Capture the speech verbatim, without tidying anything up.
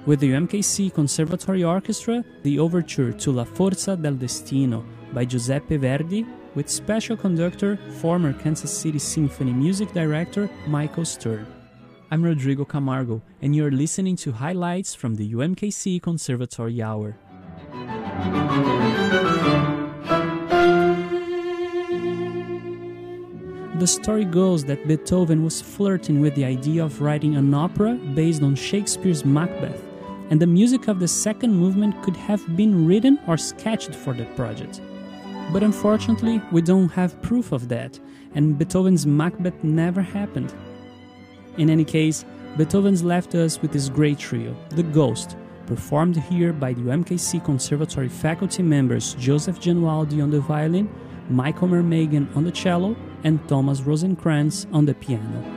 With the U M K C Conservatory Orchestra, the overture to La Forza del Destino by Giuseppe Verdi, with special conductor, former Kansas City Symphony music director Michael Stern. I'm Rodrigo Camargo, and you're listening to highlights from the U M K C Conservatory Hour. The story goes that Beethoven was flirting with the idea of writing an opera based on Shakespeare's Macbeth, and the music of the second movement could have been written or sketched for that project. But unfortunately, we don't have proof of that, and Beethoven's Macbeth never happened. In any case, Beethoven's left us with this great trio, The Ghost, performed here by the U M K C Conservatory faculty members Joseph Genualdi on the violin, Michael Mermagan on the cello, and Thomas Rosenkrantz on the piano.